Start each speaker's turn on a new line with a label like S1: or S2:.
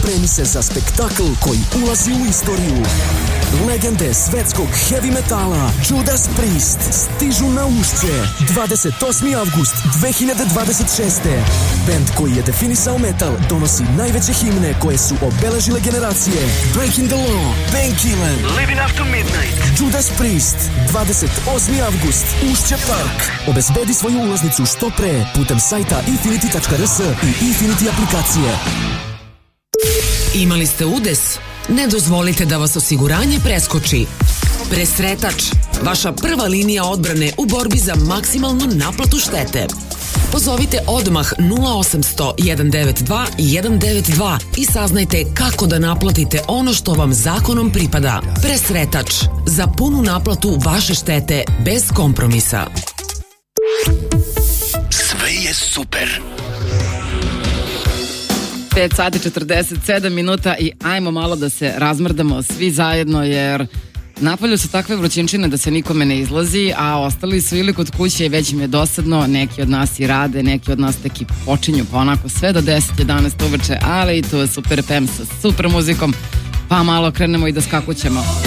S1: Spremi se za spektakl koji ulazi u istoriju. Legende svetskog heavy metala Judas Priest stižu na Ušće 28. avgust 2026. Band koji je definisao metal donosi najveće himne koje su obeležile generacije. Breaking the Law, Painkiller, Living After Midnight. Judas Priest 28. avgust Ušće Park. Obezbedi svoju ulaznicu što pre putem sajta infinity.rs i Infinity aplikacije.
S2: Imali ste udes? Ne dozvolite da vas osiguranje preskoči. Presretač, vaša prva linija odbrane u borbi za maksimalnu naplatu štete. Pozovite odmah 0800 192 192 i saznajte kako da naplatite ono što vam zakonom pripada. Presretač, za punu naplatu vaše štete bez kompromisa.
S3: Sve je super.
S4: 5 sati 47 minuta i ajmo malo da se razmrdamo svi zajedno, jer napolju su takve vrućinčine da se nikome ne izlazi, a ostali su ili kod kuće i već im je dosadno. Neki od nas i rade, neki od nas tek i počinju pa onako sve do 10-11 uveče, ali i to je super FM sa super muzikom, pa malo krenemo i da skakućemo.